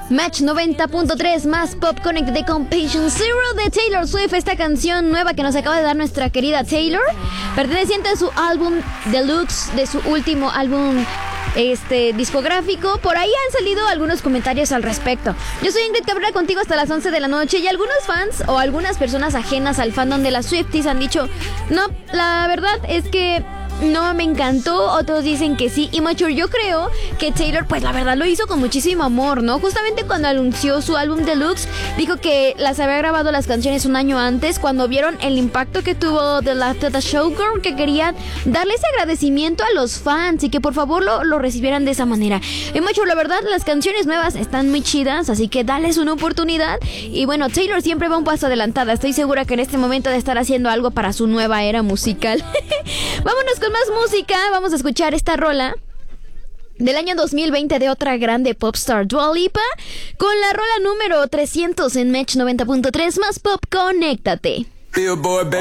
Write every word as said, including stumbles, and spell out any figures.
Match noventa punto tres más Pop Connected con Patient Zero de Taylor Swift. Esta canción nueva que nos acaba de dar nuestra querida Taylor, perteneciente a su álbum Deluxe, de su último álbum este discográfico. Por ahí han salido algunos comentarios al respecto. Yo soy Ingrid Cabrera, contigo hasta las once de la noche, y algunos fans o algunas personas ajenas al fandom de las Swifties han dicho: no, la verdad es que no me encantó. Otros dicen que sí. Y Mature, yo creo que Taylor, pues la verdad lo hizo con muchísimo amor, ¿no? Justamente cuando anunció su álbum Deluxe, dijo que las había grabado las canciones un año antes, cuando vieron el impacto que tuvo The Last of the Showgirl, que querían darle ese agradecimiento a los fans y que por favor lo, lo recibieran de esa manera. Y Mature, la verdad, las canciones nuevas están muy chidas, así que dales una oportunidad. Y bueno, Taylor siempre va un paso adelantada. Estoy segura que en este momento de estar haciendo algo para su nueva era musical. Vámonos con más música. Vamos a escuchar esta rola del año dos mil veinte de otra grande popstar, Dua Lipa, con la rola número trescientos en Match noventa punto tres más Pop. Conéctate.